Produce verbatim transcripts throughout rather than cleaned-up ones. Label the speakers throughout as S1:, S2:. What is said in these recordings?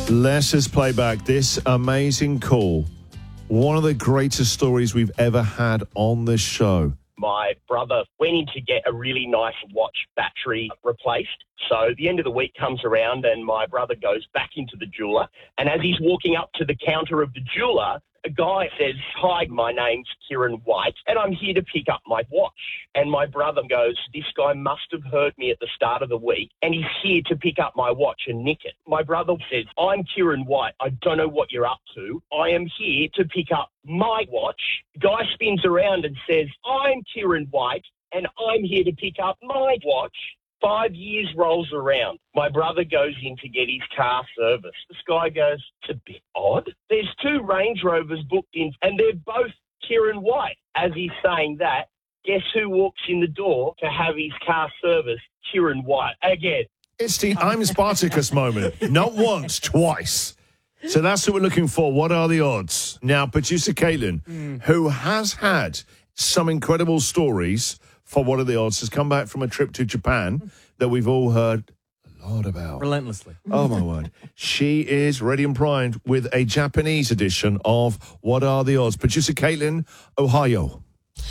S1: Let's just play back this amazing call. One of the greatest stories we've ever had on this show.
S2: My brother went in to get a really nice watch battery replaced. So the end of the week comes around and my brother goes back into the jeweler. And as he's walking up to the counter of the jeweler, a guy says, "Hi, my name's Kieran White, and I'm here to pick up my watch." And my brother goes, "This guy must have heard me at the start of the week, and he's here to pick up my watch and nick it." My brother says, "I'm Kieran White. I don't know what you're up to. I am here to pick up my watch." Guy spins around and says, "I'm Kieran White, and I'm here to pick up my watch." Five years rolls around. My brother goes in to get his car serviced. This guy goes, "It's a bit odd. There's two Range Rovers booked in, and they're both Kieran White." As he's saying that, guess who walks in the door to have his car serviced? Kieran White. Again.
S1: It's the I'm Spartacus moment. Not once, twice. So that's what we're looking for. What are the odds? Now, producer Caitlin, mm. who has had some incredible stories for what are the odds, has come back from a trip to Japan that we've all heard a lot about.
S3: Relentlessly.
S1: Oh, my word. She is ready and primed with a Japanese edition of What Are the Odds? Producer Caitlin, Ohio.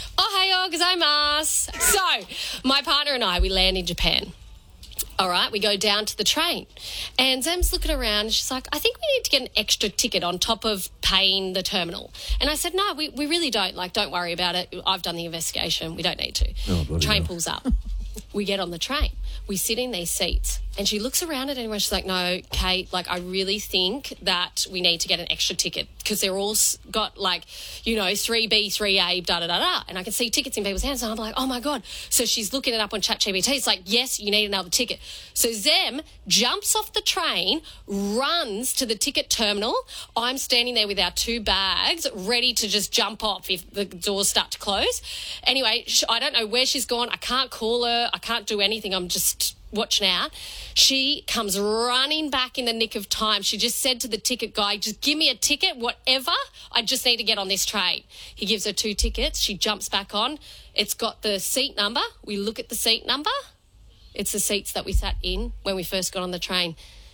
S4: Ohio gozaimasu. So, my partner and I, we land in Japan. All right, we go down to the train. And Zam's looking around and she's like, "I think we need to get an extra ticket on top of paying the terminal." And I said, "No, we, we really don't. Like, don't worry about it. I've done the investigation. We don't need to."
S1: Oh,
S4: train
S1: hell.
S4: pulls up. We get on the train. We sit in these seats. And she looks around at everyone. She's like, "No, Kate, like, I really think that we need to get an extra ticket because they're all got, like, you know, three B, three A, da-da-da-da." And I can see tickets in people's hands. And I'm like, "Oh, my God." So she's looking it up on ChatGPT. It's like, "Yes, you need another ticket." So Zem jumps off the train, runs to the ticket terminal. I'm standing there with our two bags ready to just jump off if the doors start to close. Anyway, I don't know where she's gone. I can't call her. I can't do anything. I'm just watching out. She comes running back in the nick of time. She just said to the ticket guy, "Just give me a ticket, whatever. I just need to get on this train." He gives her two tickets. She jumps back on. It's got the seat number. We look at the seat number. It's the seats that we sat in when we first got on the train.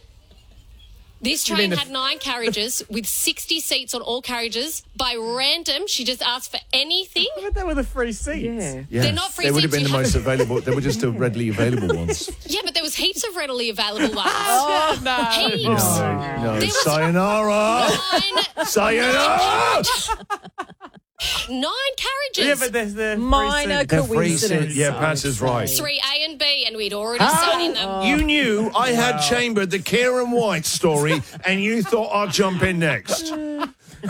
S4: This train had nine carriages with sixty seats on all carriages. By random, she just asked for anything.
S3: But they were the free seats.
S1: Yeah.
S4: Yes. They're not free
S1: They would have
S4: seats.
S1: been the
S4: You
S1: most
S4: have-
S1: available. They were just the readily available ones.
S4: Yeah, but there was heaps of readily available ones.
S3: Oh, no.
S4: Heaps.
S1: No, no.
S4: There was
S1: Sayonara!
S4: Nine,
S1: Sayonara!
S4: nine carriages.
S3: Yeah, but there's the
S5: Minor
S1: They're free
S5: coincidence.
S1: seats. Yeah, Pat is right.
S4: Three A and B, and we'd already sat in them.
S1: You knew I had chambered the Kieran White story, and you thought I'd jump in next. Oh,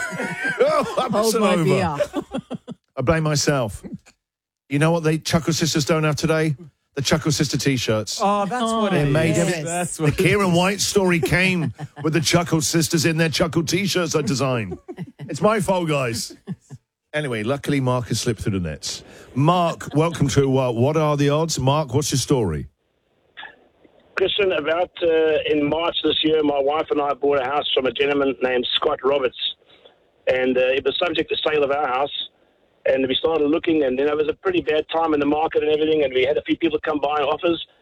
S5: Hold
S1: it's
S5: my
S1: over.
S5: beer.
S1: I blame myself. You know what the Chuckle Sisters don't have today? The Chuckle Sister T-shirts.
S3: Oh, that's what
S1: They
S3: it
S1: made
S3: is.
S1: every-
S3: That's
S1: The
S3: what
S1: Kieran White story came with the Chuckle Sisters in their Chuckle T-shirts I designed. It's my fault, guys. Anyway, luckily Mark has slipped through the nets. Mark, welcome to uh, What Are the Odds? Mark, what's your story?
S6: Christian, about uh, in March this year, my wife and I bought a house from a gentleman named Scott Roberts. And uh, it was subject to sale of our house. And we started looking, and then it was a pretty bad time in the market and everything. And we had a few people come by offers.